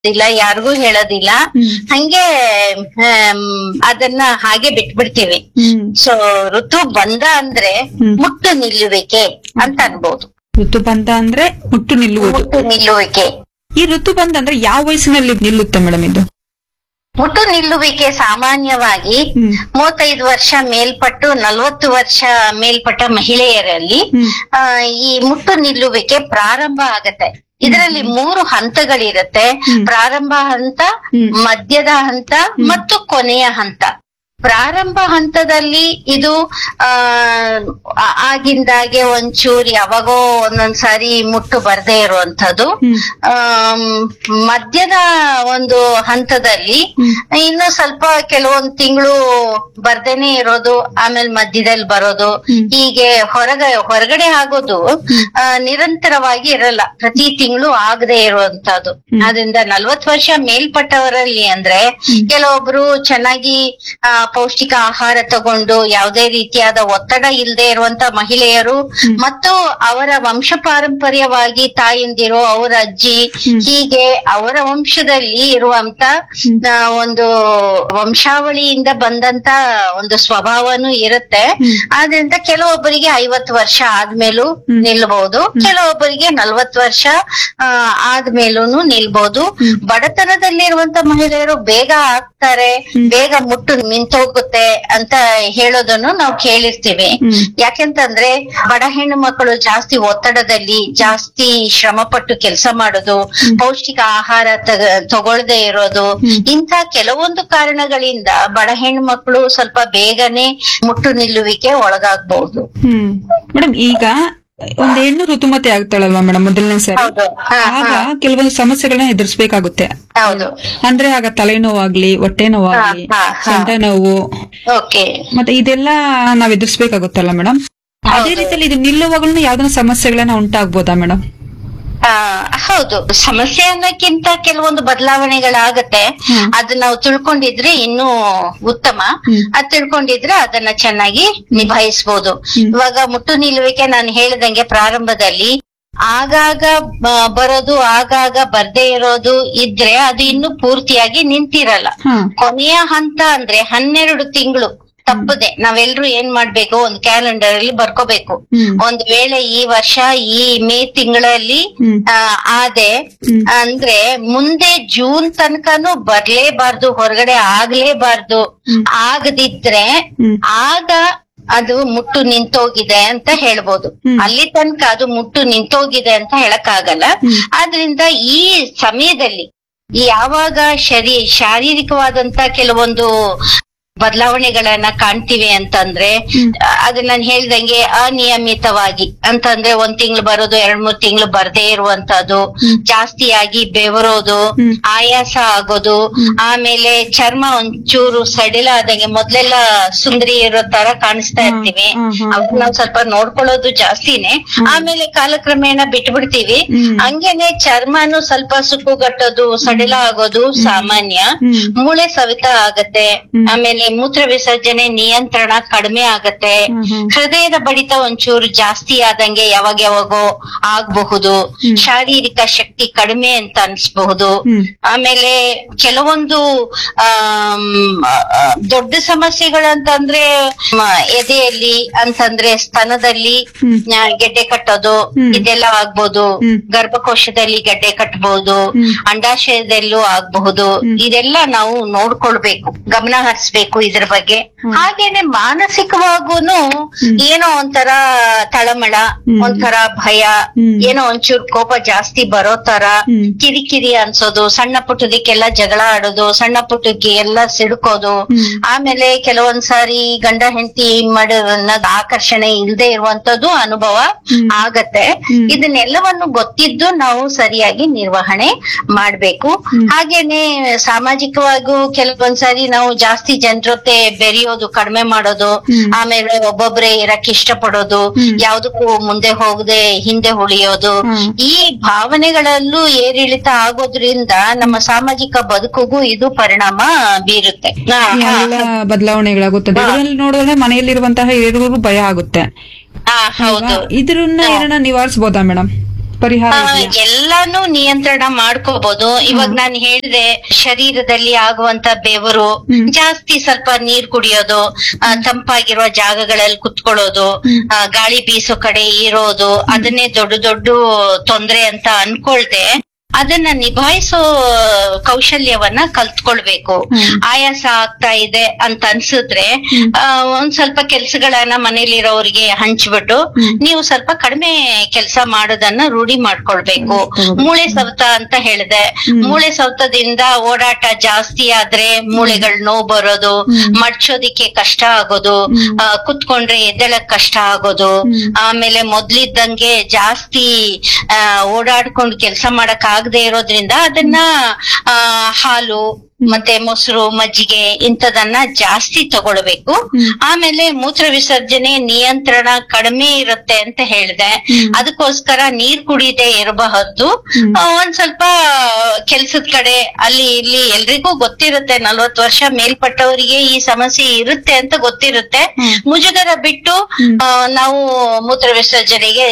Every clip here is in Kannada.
ಇಲ್ಲ, ಯಾರಿಗೂ ಹೇಳೋದಿಲ್ಲ. ಹಂಗೆ ಅದನ್ನ ಹಾಗೆ ಬಿಟ್ಬಿಡ್ತೀವಿ. ಸೊ ಋತು ಬಂದ ಅಂದ್ರೆ ಮುಟ್ಟು ನಿಲ್ಲುವಿಕೆ ಅಂತ ಅನ್ಬೋದು. ಋತುಬಂಧ ಅಂದ್ರೆ ಮುಟ್ಟು ನಿಲ್ಲುವುದು. ಮುಟ್ಟು ನಿಲ್ಲುವಿಕೆ. ಈ ಋತುಬಂಧ ಅಂದ್ರೆ ಯಾವ ವಯಸ್ಸಿನಲ್ಲಿ ನಿಲ್ಲುತ್ತೆ ಮೇಡಮ್ ಇದು? ಮುಟ್ಟು ನಿಲ್ಲುವಿಕೆ ಸಾಮಾನ್ಯವಾಗಿ 35 ವರ್ಷ ಮೇಲ್ಪಟ್ಟು 40 ವರ್ಷ ಮೇಲ್ಪಟ್ಟ ಮಹಿಳೆಯರಲ್ಲಿ ಈ ಮುಟ್ಟು ನಿಲ್ಲುವಿಕೆ ಪ್ರಾರಂಭ ಆಗತ್ತೆ. ಇದರಲ್ಲಿ 3 ಹಂತಗಳಿರುತ್ತೆ. ಪ್ರಾರಂಭ ಹಂತ, ಮಧ್ಯದ ಹಂತ ಮತ್ತು ಕೊನೆಯ ಹಂತ. ಪ್ರಾರಂಭ ಹಂತದಲ್ಲಿ ಇದು ಆಗಿಂದಾಗೆ ಒಂಚೂರು ಯಾವಾಗೋ ಒಂದೊಂದ್ಸಾರಿ ಮುಟ್ಟು ಬರ್ದೇ ಇರುವಂತದ್ದು. ಮಧ್ಯದ ಒಂದು ಹಂತದಲ್ಲಿ ಇನ್ನು ಸ್ವಲ್ಪ ಕೆಲವೊಂದ್ ತಿಂಗಳು ಬರ್ದೇನೆ ಇರೋದು, ಆಮೇಲೆ ಮಧ್ಯದಲ್ಲಿ ಬರೋದು, ಹೀಗೆ ಹೊರಗಡೆ ಆಗೋದು ನಿರಂತರವಾಗಿ ಇರಲ್ಲ, ಪ್ರತಿ ತಿಂಗಳು ಆಗದೆ ಇರುವಂತದ್ದು. ಅದರಿಂದ 40 ವರ್ಷ ಮೇಲ್ಪಟ್ಟವರಲ್ಲಿ ಅಂದ್ರೆ ಕೆಲವೊಬ್ರು ಚೆನ್ನಾಗಿ ಪೌಷ್ಟಿಕ ಆಹಾರ ತಗೊಂಡು ಯಾವುದೇ ರೀತಿಯಾದ ಒತ್ತಡ ಇಲ್ಲದೆ ಇರುವಂತ ಮಹಿಳೆಯರು ಮತ್ತು ಅವರ ವಂಶ ಪಾರಂಪರ್ಯವಾಗಿ ತಾಯಂದಿರು, ಅವರ ಅಜ್ಜಿ, ಹೀಗೆ ಅವರ ವಂಶದಲ್ಲಿ ಇರುವಂತ ಒಂದು ವಂಶಾವಳಿಯಿಂದ ಬಂದಂತ ಒಂದು ಸ್ವಭಾವನೂ ಇರುತ್ತೆ. ಆದ್ರಿಂದ ಕೆಲವೊಬ್ಬರಿಗೆ 50 ವರ್ಷ ಆದ್ಮೇಲೂ ನಿಲ್ಬಹುದು, ಕೆಲವೊಬ್ಬರಿಗೆ 40 ವರ್ಷ ಆದ್ಮೇಲೂನು ನಿಲ್ಬಹುದು. ಬಡತನದಲ್ಲಿರುವಂತ ಮಹಿಳೆಯರು ಬೇಗ ಆಗ್ತಾರೆ, ಬೇಗ ಮುಟ್ಟು ನಿಂತೋಗುತ್ತೆ ಅಂತ ಹೇಳೋದನ್ನು ನಾವು ಕೇಳಿರ್ತೀವಿ. ಯಾಕೆಂತಂದ್ರೆ ಬಡ ಹೆಣ್ಣು ಮಕ್ಕಳು ಜಾಸ್ತಿ ಒತ್ತಡದಲ್ಲಿ ಜಾಸ್ತಿ ಶ್ರಮ ಪಟ್ಟು ಕೆಲಸ ಮಾಡೋದು, ಪೌಷ್ಟಿಕ ಆಹಾರ ತಗೊಳ್ದೇ ಇರೋದು, ಇಂಥ ಕೆಲವೊಂದು ಕಾರಣಗಳಿಂದ ಬಡ ಹೆಣ್ಣು ಮಕ್ಕಳು ಸ್ವಲ್ಪ ಬೇಗನೆ ಮುಟ್ಟು ನಿಲ್ಲುವಿಕೆ ಒಳಗಾಗಬಹುದು. ಮೇಡಮ್, ಈಗ ಒಂದ್ ಹೆಣ್ಣು ಋತುಮತಿ ಆಗ್ತಾಳಲ್ವಾ ಮೇಡಮ್ ಮೊದಲನೇ ಸರಿ, ಆಗ ಕೆಲವೊಂದು ಸಮಸ್ಯೆಗಳನ್ನ ಎದುರಿಸಬೇಕಾಗುತ್ತೆ. ಹೌದು. ಅಂದ್ರೆ ಆಗ ತಲೆನೋವಾಗ್ಲಿ, ಹೊಟ್ಟೆ ನೋವಾಗ್ಲಿ, ಸೊಂಟ ನೋವು, ಮತ್ತೆ ಇದೆಲ್ಲ ನಾವ್ ಎದುರಿಸಬೇಕಾಗುತ್ತಲ್ಲ ಮೇಡಮ್. ಅದೇ ರೀತಿಯಲ್ಲಿ ಇದು ನಿಲ್ಲುವಾಗಲೂ ಯಾವ್ದನ್ನ ಸಮಸ್ಯೆಗಳನ್ನ ಉಂಟಾಗ್ಬೋದಾ ಮೇಡಮ್? ಹೌದು, ಸಮಸ್ಯೆ ಅನ್ನೋಕ್ಕಿಂತ ಕೆಲವೊಂದು ಬದಲಾವಣೆಗಳಾಗತ್ತೆ. ಅದನ್ನ ನಾವು ತಿಳ್ಕೊಂಡಿದ್ರೆ ಇನ್ನೂ ಉತ್ತಮ. ಅದ್ ತಿಳ್ಕೊಂಡಿದ್ರೆ ಅದನ್ನ ಚೆನ್ನಾಗಿ ನಿಭಾಯಿಸಬಹುದು. ಇವಾಗ ಮುಟ್ಟು ನಿಲ್ಲುವಿಕೆ ನಾನು ಹೇಳಿದಂಗೆ ಪ್ರಾರಂಭದಲ್ಲಿ ಆಗಾಗ ಬರೋದು, ಆಗಾಗ ಬರ್ದೇ ಇರೋದು ಇದ್ರೆ ಅದು ಇನ್ನು ಪೂರ್ತಿಯಾಗಿ ನಿಂತಿರಲ್ಲ. ಕೊನೆಯ ಹಂತ ಅಂದ್ರೆ 12 ತಿಂಗಳು ತಪ್ಪದೆ ನಾವೆಲ್ರೂ ಏನ್ ಮಾಡ್ಬೇಕು, ಒಂದು ಕ್ಯಾಲೆಂಡರ್ ಅಲ್ಲಿ ಬರ್ಕೋಬೇಕು. ಒಂದ್ ವೇಳೆ ಈ ವರ್ಷ ಈ ಮೇ ತಿಂಗಳಲ್ಲಿ ಆದೆ ಅಂದ್ರೆ ಮುಂದೆ ಜೂನ್ ತನಕನೂ ಬರ್ಲೇಬಾರ್ದು, ಹೊರಗಡೆ ಆಗ್ಲೇಬಾರ್ದು. ಆಗದಿದ್ರೆ ಆಗ ಅದು ಮುಟ್ಟು ನಿಂತೋಗಿದೆ ಅಂತ ಹೇಳ್ಬೋದು. ಅಲ್ಲಿ ತನಕ ಅದು ಮುಟ್ಟು ನಿಂತೋಗಿದೆ ಅಂತ ಹೇಳಕ್ಕಾಗಲ್ಲ. ಆದ್ರಿಂದ ಈ ಸಮಯದಲ್ಲಿ ಯಾವಾಗ ಶಾರೀರಿಕವಾದಂತ ಕೆಲವೊಂದು ಬದಲಾವಣೆಗಳನ್ನ ಕಾಣ್ತೀವಿ ಅಂತಂದ್ರೆ, ಅದನ್ನ ನಾನು ಹೇಳ್ದಂಗೆ ಅನಿಯಮಿತವಾಗಿ ಅಂತಂದ್ರೆ 1 ತಿಂಗಳು ಬರೋದು, 2-3 ತಿಂಗಳು ಬರ್ದೇ ಇರುವಂತದ್ದು, ಜಾಸ್ತಿಯಾಗಿ ಬೆವರೋದು, ಆಯಾಸ ಆಗೋದು, ಆಮೇಲೆ ಚರ್ಮ ಒಂಚೂರು ಸಡಿಲ ಆದಂಗೆ, ಮೊದ್ಲೆಲ್ಲ ಸುಂದರಿ ಇರೋ ತರ ಕಾಣಿಸ್ತಾ ಇರ್ತೀವಿ, ಅವ್ರು ನಾವ್ ಸ್ವಲ್ಪ ನೋಡ್ಕೊಳ್ಳೋದು ಜಾಸ್ತಿನೇ. ಆಮೇಲೆ ಕಾಲಕ್ರಮೇಣ ಬಿಟ್ಬಿಡ್ತೀವಿ. ಹಂಗೇನೆ ಚರ್ಮನು ಸ್ವಲ್ಪ ಸುಕ್ಕುಗಟ್ಟೋದು, ಸಡಿಲ ಆಗೋದು ಸಾಮಾನ್ಯ. ಮೂಳೆ ಸವಿತ ಆಗತ್ತೆ. ಆಮೇಲೆ ಮೂತ್ರ ವಿಸರ್ಜನೆ ನಿಯಂತ್ರಣ ಕಡಿಮೆ ಆಗತ್ತೆ. ಹೃದಯದ ಬಡಿತ ಒಂಚೂರು ಜಾಸ್ತಿ ಆದಂಗೆ ಯಾವಾಗೋ ಆಗ್ಬಹುದು. ಶಾರೀರಿಕ ಶಕ್ತಿ ಕಡಿಮೆ ಅಂತ ಅನ್ಸ್ಬಹುದು. ಆಮೇಲೆ ಕೆಲವೊಂದು ದೊಡ್ಡ ಸಮಸ್ಯೆಗಳಂತಂದ್ರೆ ಎದೆಯಲ್ಲಿ ಅಂತಂದ್ರೆ ಸ್ತನದಲ್ಲಿ ಗೆಡ್ಡೆ ಕಟ್ಟೋದು, ಇದೆಲ್ಲ ಆಗ್ಬಹುದು. ಗರ್ಭಕೋಶದಲ್ಲಿ ಗೆಡ್ಡೆ ಕಟ್ಟಬಹುದು, ಅಂಡಾಶಯದಲ್ಲೂ ಆಗ್ಬಹುದು. ಇದೆಲ್ಲ ನಾವು ನೋಡ್ಕೊಳ್ಬೇಕು, ಗಮನ ಹರಿಸ್ಬೇಕು ಇದ್ರ ಬಗ್ಗೆ. ಹಾಗೇನೆ ಮಾನಸಿಕವಾಗೂನು ಏನೋ ಒಂಥರ ತಳಮಳ, ಒಂಥರ ಭಯ, ಏನೋ ಒಂಚೂರು ಕೋಪ ಜಾಸ್ತಿ ಬರೋ ತರ, ಕಿರಿಕಿರಿ ಅನ್ಸೋದು, ಸಣ್ಣ ಪುಟ್ಟದಕ್ಕೆಲ್ಲ ಜಗಳ ಆಡೋದು, ಸಣ್ಣ ಪುಟ್ಟಕ್ಕೆ ಎಲ್ಲ ಸಿಡ್ಕೋದು. ಆಮೇಲೆ ಕೆಲವೊಂದ್ಸಾರಿ ಗಂಡ ಹೆಂಡತಿ ಅನ್ನೋದು ಆಕರ್ಷಣೆ ಇಲ್ಲದೆ ಇರುವಂತದ್ದು ಅನುಭವ ಆಗತ್ತೆ. ಇದನ್ನೆಲ್ಲವನ್ನು ಗೊತ್ತಿದ್ದು ನಾವು ಸರಿಯಾಗಿ ನಿರ್ವಹಣೆ ಮಾಡ್ಬೇಕು. ಹಾಗೇನೆ ಸಾಮಾಜಿಕವಾಗೂ ಕೆಲವೊಂದ್ಸಾರಿ ನಾವು ಜಾಸ್ತಿ ಜನರ ಜೊತೆ ಬೆರೆಯೋದು ಕಡಿಮೆ ಮಾಡೋದು, ಆಮೇಲೆ ಒಬ್ಬೊಬ್ರೆ ಇರಕ್ ಇಷ್ಟಪಡೋದು, ಯಾವ್ದಕ್ಕೂ ಮುಂದೆ ಹೋಗದೆ ಹಿಂದೆ ಉಳಿಯೋದು, ಈ ಭಾವನೆಗಳಲ್ಲೂ ಏರಿಳಿತ ಆಗೋದ್ರಿಂದ ನಮ್ಮ ಸಾಮಾಜಿಕ ಬದುಕಿಗೂ ಇದು ಪರಿಣಾಮ ಬೀರುತ್ತೆ. ಬದಲಾವಣೆಗಳಾಗುತ್ತದೆ. ನೋಡಿದ್ರೆ ಮನೆಯಲ್ಲಿರುವಂತಹ ಹಿರಿಯರಿಗೂ ಭಯ ಆಗುತ್ತೆ. ಹೌದು. ಇದನ್ನ ಏನನ್ನ ನಿವಾರಿಸಬಹುದಾ ಮೇಡಮ್? ಪರಿಹಾರ ಎಲ್ಲಾನು ನಿಯಂತ್ರಣ ಮಾಡ್ಕೋಬಹುದು. ಇವಾಗ ನಾನು ಹೇಳಿದೆ, ಶರೀರದಲ್ಲಿ ಆಗುವಂತ ಬೆವರು, ಜಾಸ್ತಿ ಸ್ವಲ್ಪ ನೀರ್ ಕುಡಿಯೋದು, ತಂಪಾಗಿರುವ ಜಾಗಗಳಲ್ಲಿ ಕುತ್ಕೊಳ್ಳೋದು, ಗಾಳಿ ಬೀಸೋ ಕಡೆ ಇರೋದು, ಅದನ್ನೇ ದೊಡ್ಡ ದೊಡ್ಡ ತೊಂದ್ರೆ ಅಂತ ಅನ್ಕೊಳ್ದೆ ಅದನ್ನ ನಿಭಾಯಿಸೋ ಕೌಶಲ್ಯವನ್ನ ಕಲ್ತ್ಕೊಳ್ಬೇಕು. ಆಯಾಸ ಆಗ್ತಾ ಇದೆ ಅಂತ ಅನ್ಸಿದ್ರೆ ಒಂದ್ ಸ್ವಲ್ಪ ಕೆಲ್ಸಗಳನ್ನ ಮನೇಲಿರೋರಿಗೆ ಹಂಚ್ಬಿಟ್ಟು ನೀವು ಸ್ವಲ್ಪ ಕಡಿಮೆ ಕೆಲಸ ಮಾಡೋದನ್ನ ರೂಢಿ ಮಾಡ್ಕೊಳ್ಬೇಕು. ಮೂಳೆ ಸವತ ಅಂತ ಹೇಳಿದೆ, ಮೂಳೆ ಸವತದಿಂದ ಓಡಾಟ ಜಾಸ್ತಿ ಆದ್ರೆ ಮೂಳೆಗಳು ನೋವು ಬರೋದು, ಮಡ್ಚೋದಿಕ್ಕೆ ಕಷ್ಟ ಆಗೋದು, ಕುತ್ಕೊಂಡ್ರೆ ಎದ್ದೇಳಕ್ ಕಷ್ಟ ಆಗೋದು, ಆಮೇಲೆ ಮೊದ್ಲಿದ್ದಂಗೆ ಜಾಸ್ತಿ ಓಡಾಡ್ಕೊಂಡು ಕೆಲಸ ಮಾಡಕ್ ಆಗದೆ ಇರೋದ್ರಿಂದ ಅದನ್ನ ಹಾಲು ಮತ್ತೆ ಮೊಸರು, ಮಜ್ಜಿಗೆ ಇಂಥದನ್ನ ಜಾಸ್ತಿ ತಗೊಳ್ಬೇಕು. ಆಮೇಲೆ ಮೂತ್ರ ವಿಸರ್ಜನೆ ನಿಯಂತ್ರಣ ಕಡಿಮೆ ಇರುತ್ತೆ ಅಂತ ಹೇಳಿದೆ, ಅದಕ್ಕೋಸ್ಕರ ನೀರ್ ಕುಡಿದೇ ಇರಬಹುದು. ಒಂದ್ ಸ್ವಲ್ಪ ಕೆಲ್ಸದ ಕಡೆ ಅಲ್ಲಿ ಇಲ್ಲಿ ಎಲ್ರಿಗೂ ಗೊತ್ತಿರುತ್ತೆ, 40 ವರ್ಷ ಮೇಲ್ಪಟ್ಟವರಿಗೆ ಈ ಸಮಸ್ಯೆ ಇರುತ್ತೆ ಅಂತ ಗೊತ್ತಿರುತ್ತೆ. ಮುಜುಗರ ಬಿಟ್ಟು ನಾವು ಮೂತ್ರ ವಿಸರ್ಜನೆಗೆ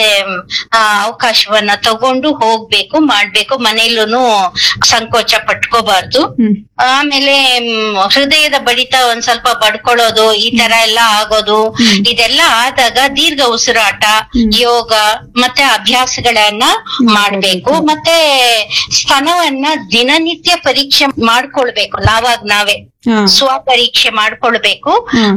ಅವಕಾಶವನ್ನ ತಗೊಂಡು ಹೋಗ್ಬೇಕು, ಮಾಡ್ಬೇಕು. ಮನೇಲೂ ಸಂಕೋಚ ಪಟ್ಕೋಬಾರ್ದು. ಆಮೇಲೆ ಹೃದಯದ ಬಡಿತ ಒಂದ್ ಸ್ವಲ್ಪ ಬಡ್ಕೊಳ್ಳೋದು, ಈ ತರ ಎಲ್ಲ ಆಗೋದು, ಇದೆಲ್ಲ ಆದಾಗ ದೀರ್ಘ ಉಸಿರಾಟ, ಯೋಗ ಮತ್ತೆ ಅಭ್ಯಾಸಗಳನ್ನ ಮಾಡ್ಬೇಕು. ಮತ್ತೆ ಸ್ತನವನ್ನ ದಿನನಿತ್ಯ ಪರೀಕ್ಷೆ ಮಾಡ್ಕೊಳ್ಬೇಕು, ನಾವೇ ಸ್ವಪರೀಕ್ಷೆ ಮಾಡ್ಕೊಳ್ಬೇಕು.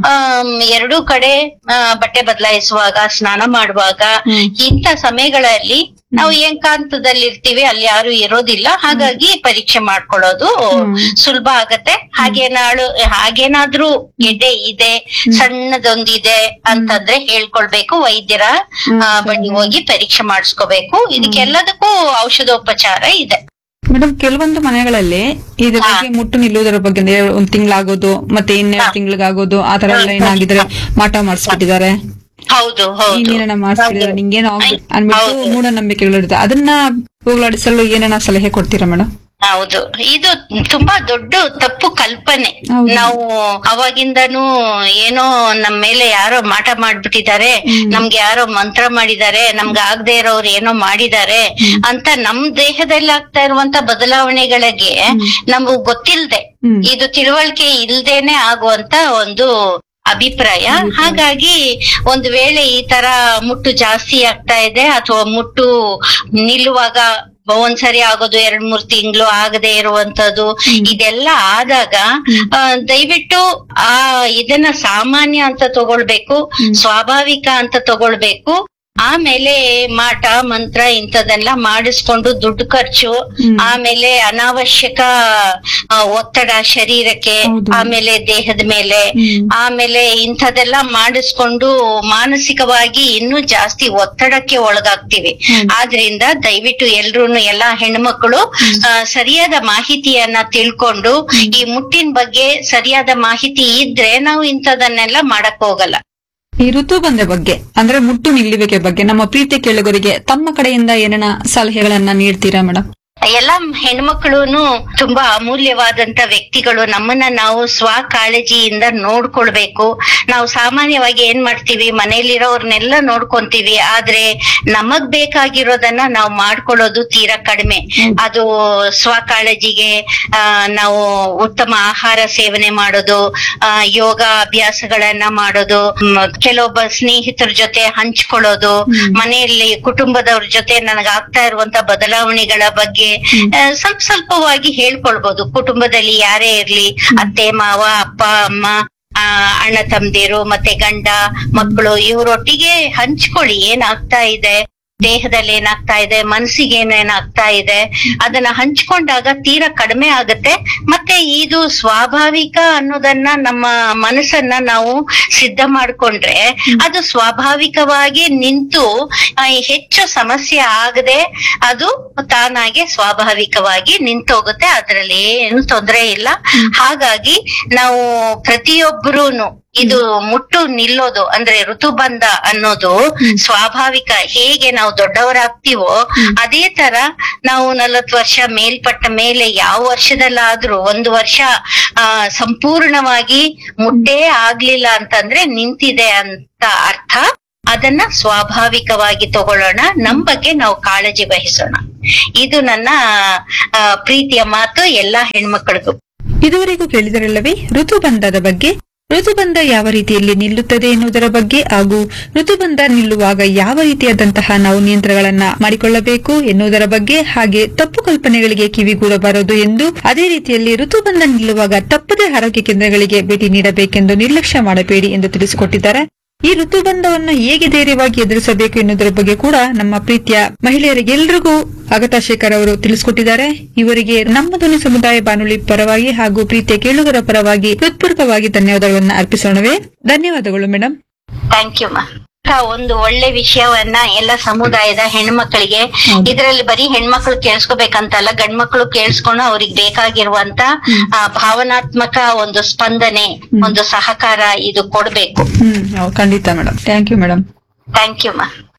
ಎರಡೂ ಕಡೆ ಬಟ್ಟೆ ಬದಲಾಯಿಸುವಾಗ, ಸ್ನಾನ ಮಾಡುವಾಗ, ಇಂಥ ಸಮಯಗಳಲ್ಲಿ ನಾವು ಏಕಾಂತದಲ್ಲಿ ಇರ್ತೀವಿ, ಅಲ್ಲಿ ಯಾರು ಇರೋದಿಲ್ಲ, ಹಾಗಾಗಿ ಪರೀಕ್ಷೆ ಮಾಡ್ಕೊಳ್ಳೋದು ಸುಲಭ ಆಗತ್ತೆ. ಹಾಗೇನಾದ್ರೂ ಗೆಡ್ಡೆ ಇದೆ, ಸಣ್ಣದೊಂದಿದೆ ಅಂತಂದ್ರೆ ಹೇಳ್ಕೊಳ್ಬೇಕು, ವೈದ್ಯರ ಬಳಿ ಹೋಗಿ ಪರೀಕ್ಷೆ ಮಾಡಿಸ್ಕೋಬೇಕು. ಇದಕ್ಕೆಲ್ಲದಕ್ಕೂ ಔಷಧೋಪಚಾರ ಇದೆ. ಮೇಡಮ್, ಕೆಲವೊಂದು ಮನೆಗಳಲ್ಲಿ ಇದ್ರ ಬಗ್ಗೆ ಮುಟ್ಟು ನಿಲ್ಲುವುದರ ಬಗ್ಗೆ ಒಂದ್ ತಿಂಗಳಾಗೋದು, ಮತ್ತೆ 2 ತಿಂಗಳಿಗಾಗೋದು, ಆತರ ಎಲ್ಲ ಏನಾಗಿದ್ರೆ ಮಾಟ ಮಾಡಿಸ್ಬಿಟ್ಟಿದ್ದಾರೆ, ಹೌದು ಏನೇನ ಮಾಡಿಸ್ಬಿಟ್ಟಿದ್ದಾರೆ, ನಿಂಗೇನೋ ಅನ್ಬಿಟ್ಟು ಮೂಢನಂಬಿಕೆಗಳಿರುತ್ತೆ. ಅದನ್ನ ಹೋಗ್ಲಾಡಿಸಲು ಏನೇನ ಸಲಹೆ ಕೊಡ್ತೀರಾ ಮೇಡಮ್? ಹೌದು, ಇದು ತುಂಬಾ ದೊಡ್ಡ ತಪ್ಪು ಕಲ್ಪನೆ. ನಾವು ಅವಾಗಿಂದನೂ ಏನೋ ನಮ್ ಮೇಲೆ ಯಾರೋ ಮಾಟ ಮಾಡ್ಬಿಟ್ಟಿದ್ದಾರೆ, ನಮ್ಗೆ ಯಾರೋ ಮಂತ್ರ ಮಾಡಿದ್ದಾರೆ, ನಮ್ಗೆ ಆಗದೆ ಇರೋರು ಏನೋ ಮಾಡಿದ್ದಾರೆ ಅಂತ ನಮ್ ದೇಹದಲ್ಲಿ ಆಗ್ತಾ ಇರುವಂತ ಬದಲಾವಣೆಗಳಿಗೆ ನಮಗ್ ಗೊತ್ತಿಲ್ದೆ, ಇದು ತಿಳುವಳಿಕೆ ಇಲ್ದೇನೆ ಆಗುವಂತ ಒಂದು ಅಭಿಪ್ರಾಯ. ಹಾಗಾಗಿ ಒಂದು ವೇಳೆ ಈ ತರ ಮುಟ್ಟು ಜಾಸ್ತಿ ಆಗ್ತಾ ಇದೆ ಅಥವಾ ಮುಟ್ಟು ನಿಲ್ಲುವಾಗ ಒಂದ್ಸರಿ ಆಗೋದು, 2-3 ತಿಂಗಳು ಆಗದೆ ಇರುವಂತದ್ದು, ಇದೆಲ್ಲ ಆದಾಗ ದಯವಿಟ್ಟು ಇದನ್ನ ಸಾಮಾನ್ಯ ಅಂತ ತಗೊಳ್ಬೇಕು, ಸ್ವಾಭಾವಿಕ ಅಂತ ತಗೊಳ್ಬೇಕು. ಆಮೇಲೆ ಮಾಟ ಮಂತ್ರ ಇಂಥದೆಲ್ಲ ಮಾಡಿಸ್ಕೊಂಡು ದುಡ್ಡು ಖರ್ಚು, ಆಮೇಲೆ ಅನಾವಶ್ಯಕ ಒತ್ತಡ ಶರೀರಕ್ಕೆ, ಆಮೇಲೆ ದೇಹದ ಮೇಲೆ, ಆಮೇಲೆ ಇಂಥದೆಲ್ಲ ಮಾಡಿಸ್ಕೊಂಡು ಮಾನಸಿಕವಾಗಿ ಇನ್ನೂ ಜಾಸ್ತಿ ಒತ್ತಡಕ್ಕೆ ಒಳಗಾಗ್ತಿವಿ. ಆದ್ರಿಂದ ದಯವಿಟ್ಟು ಎಲ್ಲಾ ಹೆಣ್ಮಕ್ಳು ಸರಿಯಾದ ಮಾಹಿತಿಯನ್ನ ತಿಳ್ಕೊಂಡು, ಈ ಮುಟ್ಟಿನ ಬಗ್ಗೆ ಸರಿಯಾದ ಮಾಹಿತಿ ಇದ್ರೆ ನಾವು ಇಂಥದನ್ನೆಲ್ಲ ಮಾಡಕ್ ಹೋಗಲ್ಲ. ಈ ಋತುಬಂಧ ಬಗ್ಗೆ ಅಂದ್ರೆ ಮುಟ್ಟು ನಿಲ್ಲುವಿಕೆ ಬಗ್ಗೆ ನಮ್ಮ ಪ್ರೀತಿ ಕೇಳುಗರಿಗೆ ತಮ್ಮ ಕಡೆಯಿಂದ ಏನೇನ ಸಲಹೆಗಳನ್ನ ನೀಡ್ತೀರಾ ಮೇಡಮ್? ಎಲ್ಲಾ ಹೆಣ್ಮಕ್ಳುನು ತುಂಬಾ ಅಮೂಲ್ಯವಾದಂತ ವ್ಯಕ್ತಿಗಳು. ನಮ್ಮನ್ನ ನಾವು ಸ್ವಕಾಳಜಿಯಿಂದ ನೋಡ್ಕೊಳ್ಬೇಕು. ನಾವು ಸಾಮಾನ್ಯವಾಗಿ ಏನ್ ಮಾಡ್ತೀವಿ, ಮನೇಲಿರೋರ್ನೆಲ್ಲ ನೋಡ್ಕೊಂತೀವಿ, ಆದ್ರೆ ನಮಗ್ ಬೇಕಾಗಿರೋದನ್ನ ನಾವು ಮಾಡ್ಕೊಳ್ಳೋದು ತೀರಾ ಕಡಿಮೆ. ಅದು ಸ್ವಕಾಳಜಿಗೆ ನಾವು ಉತ್ತಮ ಆಹಾರ ಸೇವನೆ ಮಾಡೋದು, ಯೋಗ ಅಭ್ಯಾಸಗಳನ್ನ ಮಾಡೋದು, ಕೆಲವೊಬ್ಬ ಸ್ನೇಹಿತರ ಜೊತೆ ಹಂಚ್ಕೊಳ್ಳೋದು, ಮನೆಯಲ್ಲಿ ಕುಟುಂಬದವ್ರ ಜೊತೆ ನನಗಾಗ್ತಾ ಇರುವಂತ ಬದಲಾವಣೆಗಳ ಬಗ್ಗೆ ಸ್ವಲ್ಪವಾಗಿ ಹೇಳ್ಕೊಳ್ಬಹುದು. ಕುಟುಂಬದಲ್ಲಿ ಯಾರೇ ಇರ್ಲಿ, ಅತ್ತೆ ಮಾವ, ಅಪ್ಪ ಅಮ್ಮ, ಅಣ್ಣ ತಮ್ಮದಿರು, ಮತ್ತೆ ಗಂಡ ಮಕ್ಕಳು, ಇವರೊಟ್ಟಿಗೆ ಹಂಚ್ಕೊಳ್ಳಿ ಏನಾಗ್ತಾ ಇದೆ, ದೇಹದಲ್ಲಿ ಏನಾಗ್ತಾ ಇದೆ, ಮನಸ್ಸಿಗೆ ಏನೇನಾಗ್ತಾ ಇದೆ, ಅದನ್ನ ಹಂಚ್ಕೊಂಡಾಗ ತೀರಾ ಕಡಿಮೆ ಆಗುತ್ತೆ. ಮತ್ತೆ ಇದು ಸ್ವಾಭಾವಿಕ ಅನ್ನೋದನ್ನ ನಮ್ಮ ಮನಸ್ಸನ್ನ ನಾವು ಸಿದ್ಧ ಮಾಡ್ಕೊಂಡ್ರೆ ಅದು ಸ್ವಾಭಾವಿಕವಾಗಿ ನಿಂತು ಹೆಚ್ಚು ಸಮಸ್ಯೆ ಆಗದೆ ಅದು ತಾನಾಗೆ ಸ್ವಾಭಾವಿಕವಾಗಿ ನಿಂತೋಗುತ್ತೆ. ಅದ್ರಲ್ಲಿ ಏನು ತೊಂದರೆ ಇಲ್ಲ. ಹಾಗಾಗಿ ನಾವು ಪ್ರತಿಯೊಬ್ಬರೂನು ಇದು ಮುಟ್ಟು ನಿಲ್ಲೋದು ಅಂದ್ರೆ ಋತುಬಂಧ ಅನ್ನೋದು ಸ್ವಾಭಾವಿಕ. ಹೇಗೆ ನಾವು ದೊಡ್ಡವರಾಗ್ತೀವೋ ಅದೇ ತರ ನಾವು 40 ವರ್ಷ ಮೇಲ್ಪಟ್ಟ ಮೇಲೆ ಯಾವ ವರ್ಷದಲ್ಲಾದ್ರೂ 1 ವರ್ಷ ಸಂಪೂರ್ಣವಾಗಿ ಮುಟ್ಟೇ ಆಗ್ಲಿಲ್ಲ ಅಂತಂದ್ರೆ ನಿಂತಿದೆ ಅಂತ ಅರ್ಥ. ಅದನ್ನ ಸ್ವಾಭಾವಿಕವಾಗಿ ತಗೊಳ್ಳೋಣ, ನಮ್ ಬಗ್ಗೆ ನಾವು ಕಾಳಜಿ ವಹಿಸೋಣ. ಇದು ನನ್ನ ಪ್ರೀತಿಯ ಮಾತು ಎಲ್ಲಾ ಹೆಣ್ಮಕ್ಳಿಗೂ. ಇದುವರೆಗೂ ಕೇಳಿದರಲ್ಲವೇ ಋತುಬಂಧದ ಬಗ್ಗೆ. ಋತುಬಂಧ ಯಾವ ರೀತಿಯಲ್ಲಿ ನಿಲ್ಲುತ್ತದೆ ಎನ್ನುವುದರ ಬಗ್ಗೆ ಹಾಗೂ ಋತುಬಂಧ ನಿಲ್ಲುವಾಗ ಯಾವ ರೀತಿಯಾದಂತಹ ನಾವು ನಿಯಂತ್ರಣಗಳನ್ನ ಮಾಡಿಕೊಳ್ಳಬೇಕು ಎನ್ನುವುದರ ಬಗ್ಗೆ, ಹಾಗೆ ತಪ್ಪು ಕಲ್ಪನೆಗಳಿಗೆ ಕಿವಿಗೂಡಬಾರದು ಎಂದು, ಅದೇ ರೀತಿಯಲ್ಲಿ ಋತುಬಂಧ ನಿಲ್ಲುವಾಗ ತಪ್ಪದೇ ಆರೋಗ್ಯ ಕೇಂದ್ರಗಳಿಗೆ ಭೇಟಿ ನೀಡಬೇಕೆಂದು ನಿರ್ಲಕ್ಷ್ಯ ಮಾಡಬೇಡಿ ಎಂದು ತಿಳಿಸಿಕೊಟ್ಟಿದ್ದಾರೆ. ಈ ಋತುಬಂಧವನ್ನು ಹೇಗೆ ಧೈರ್ಯವಾಗಿ ಎದುರಿಸಬೇಕು ಎನ್ನುವುದರ ಬಗ್ಗೆ ಕೂಡ ನಮ್ಮ ಪ್ರೀತಿಯ ಮಹಿಳೆಯರಿಗೆಲ್ಲರಿಗೂ ಅಗತಾ ಶೇಖರ್ ಅವರು ತಿಳಿಸಿಕೊಟ್ಟಿದ್ದಾರೆ. ಇವರಿಗೆ ನಮ್ಮ ಧ್ವನಿ ಸಮುದಾಯ ಬಾನುಲಿ ಪರವಾಗಿ ಹಾಗೂ ಪ್ರೀತಿಯ ಕೇಳುಗರ ಪರವಾಗಿ ಹೃತ್ಪೂರ್ವಕವಾಗಿ ಧನ್ಯವಾದಗಳನ್ನು ಅರ್ಪಿಸೋಣವೇ. ಧನ್ಯವಾದಗಳು ಮೇಡಮ್. ಥ್ಯಾಂಕ್ ಯು ಮಾ. ಒಂದು ಒಳ್ಳೆ ವಿಷಯವನ್ನ ಎಲ್ಲ ಸಮುದಾಯದ ಹೆಣ್ಮಕ್ಳಿಗೆ, ಇದರಲ್ಲಿ ಬರೀ ಹೆಣ್ಮಕ್ಳು ಕೇಳಿಸ್ಕೋಬೇಕಂತಲ್ಲ, ಗಂಡ್ಮಕ್ಳು ಕೇಳಿಸ್ಕೊಂಡು ಅವ್ರಿಗೆ ಬೇಕಾಗಿರುವಂತ ಭಾವನಾತ್ಮಕ ಒಂದು ಸ್ಪಂದನೆ, ಒಂದು ಸಹಕಾರ ಇದು ಕೊಡ್ಬೇಕು. ಖಂಡಿತ madam. Thank you madam. Thank you ಮಾ.